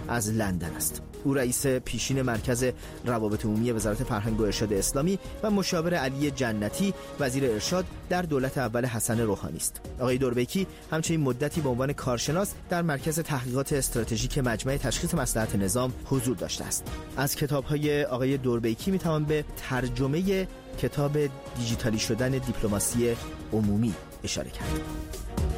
از لندن است. او رئیس پیشین مرکز روابط عمومی وزارت فرهنگ و ارشاد اسلامی و مشاور علی جنتی وزیر ارشاد در دولت اول حسن روحانی است. آقای دوربیکی همچنین مدتی به عنوان کارشناس در مرکز تحقیقات استراتژیک مجمع تشخیص مصلحت نظام حضور داشته است. از کتاب‌های آقای دوربیکی میتوان به ترجمه کتاب دیجیتالی شدن دیپلماسی عمومی اشاره کرد.